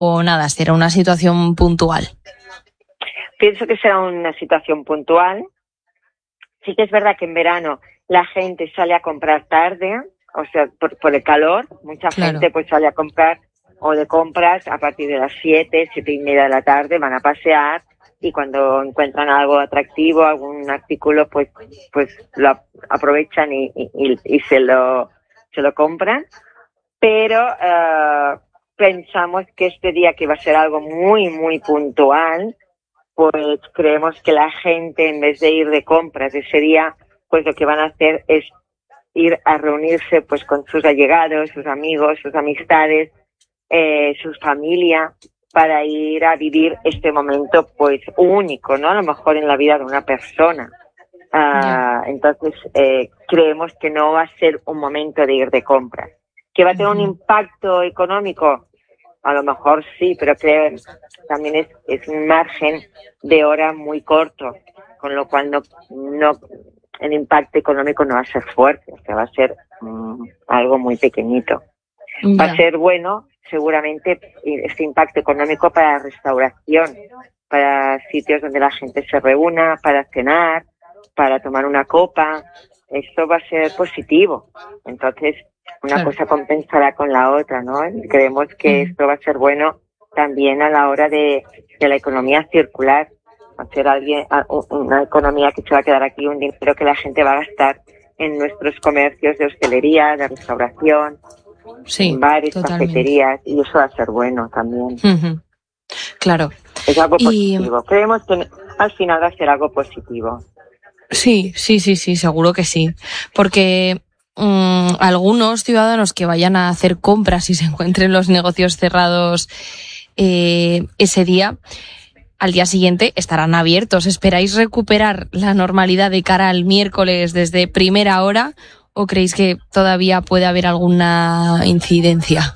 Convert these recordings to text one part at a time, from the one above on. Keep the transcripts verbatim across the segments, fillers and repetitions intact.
o nada, será una situación puntual? Pienso que será una situación puntual. Sí que es verdad que en verano la gente sale a comprar tarde, o sea, por, por el calor, mucha Claro. gente pues sale a comprar o de compras a partir de las siete, siete y media de la tarde, van a pasear y cuando encuentran algo atractivo, algún artículo, pues pues lo aprovechan y, y, y se lo se lo compran. Pero uh, pensamos que este día, que va a ser algo muy, muy puntual, pues creemos que la gente, en vez de ir de compras ese día, pues lo que van a hacer es ir a reunirse pues con sus allegados, sus amigos, sus amistades, eh, su familia, para ir a vivir este momento pues único, ¿no? A lo mejor en la vida de una persona. Uh, yeah. Entonces, eh, creemos que no va a ser un momento de ir de compras. ¿Que va a tener uh-huh. un impacto económico? A lo mejor sí, pero creo también es, es un margen de hora muy corto, con lo cual no, no el impacto económico no va a ser fuerte, o sea, va a ser um, algo muy pequeñito. Yeah. Va a ser bueno, seguramente, este impacto económico para restauración, para sitios donde la gente se reúna, para cenar, para tomar una copa. Esto va a ser positivo. Entonces, una claro. cosa compensará con la otra, ¿no? Y creemos que uh-huh. esto va a ser bueno también a la hora de, de la economía circular. Va a ser alguien, una economía que se va a quedar aquí, un dinero que la gente va a gastar en nuestros comercios de hostelería, de restauración, sí, en bares, totalmente. Cafeterías, y eso va a ser bueno también. Uh-huh. Claro. Es algo y... positivo. Creemos que al final va a ser algo positivo. Sí, sí, sí, sí, seguro que sí. Porque mmm, algunos ciudadanos que vayan a hacer compras y se encuentren los negocios cerrados eh, ese día, al día siguiente estarán abiertos. ¿Esperáis recuperar la normalidad de cara al miércoles desde primera hora o creéis que todavía puede haber alguna incidencia?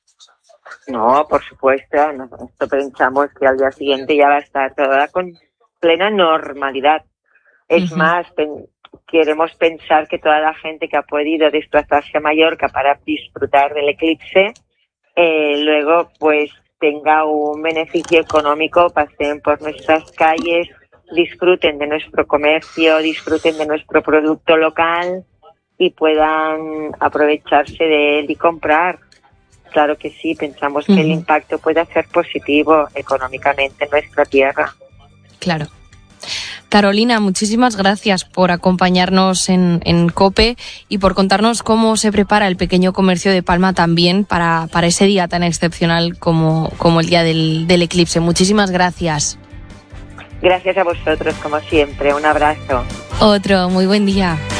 No, por supuesto. Nosotros pensamos que al día siguiente ya va a estar toda con plena normalidad. Es uh-huh. más, pen- queremos pensar que toda la gente que ha podido desplazarse a Mallorca para disfrutar del eclipse, eh, luego pues tenga un beneficio económico, pasen por nuestras calles, disfruten de nuestro comercio, disfruten de nuestro producto local y puedan aprovecharse de él y comprar. Claro que sí, pensamos uh-huh. que el impacto puede ser positivo económicamente en nuestra tierra. Claro. Carolina, muchísimas gracias por acompañarnos en, en COPE y por contarnos cómo se prepara el pequeño comercio de Palma también para, para ese día tan excepcional como, como el día del, del eclipse. Muchísimas gracias. Gracias a vosotros, como siempre. Un abrazo. Otro, muy buen día.